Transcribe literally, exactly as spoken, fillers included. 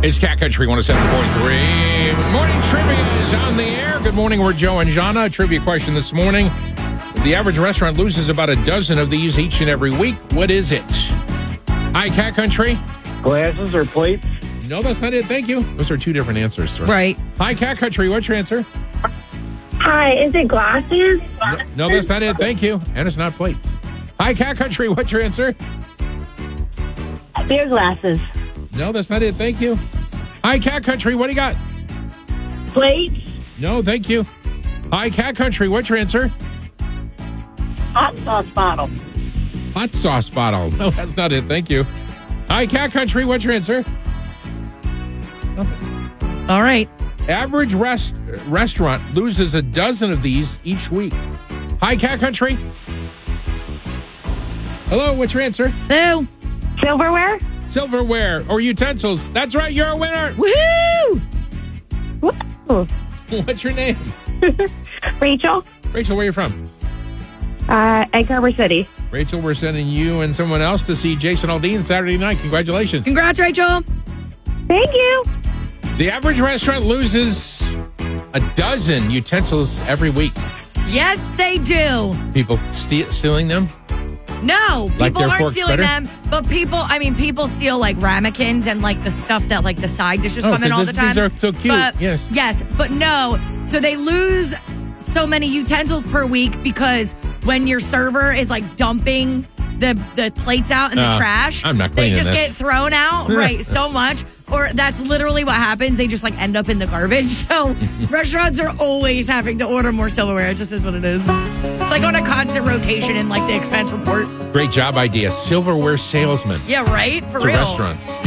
It's Cat Country one oh seven point three. Morning Trivia is on the air. Good morning, we're Joe and Jana. Trivia question this morning. The average restaurant loses about a dozen of these each and every week. What is it? Hi, Cat Country. Glasses or plates? No, that's not it. Thank you. Those are two different answers. Sir. Right. Hi, Cat Country. What's your answer? Hi, is it glasses? No, no, that's not it. Thank you. And it's not plates. Hi, Cat Country. What's your answer? Beer glasses. No, that's not it. Thank you. Hi, Cat Country. What do you got? Plates. No, thank you. Hi, Cat Country. What's your answer? Hot sauce bottle. Hot sauce bottle. No, that's not it. Thank you. Hi, Cat Country. What's your answer? All right. Average rest restaurant loses a dozen of these each week. Hi, Cat Country. Hello, what's your answer? Hello. Silverware. Silverware or utensils. That's right, you're a winner. Woohoo! Woo. What's your name? Rachel. Rachel, where are you from? Uh, Egg Harbor City. Rachel, we're sending you and someone else to see Jason Aldean Saturday night. Congratulations. Congrats, Rachel. Thank you. The average restaurant loses a dozen utensils every week. Yes, they do. People ste- stealing them? No, Like people their aren't forks stealing better? them, but people, I mean, people steal like ramekins and like the stuff that like the side dishes Oh, come in 'cause all this- the time. these are so cute, But, yes. Yes, but no. So they lose so many utensils per week because when your server is like dumping the, the plates out in the Uh, trash, I'm not they cleaning just this. get thrown out, right, so much. Or that's literally what happens. They just like end up in the garbage. So restaurants are always having to order more silverware. It just is what it is. It's like on a constant rotation in like the expense report. Great job idea. Silverware salesman Yeah, right? For to real. restaurants.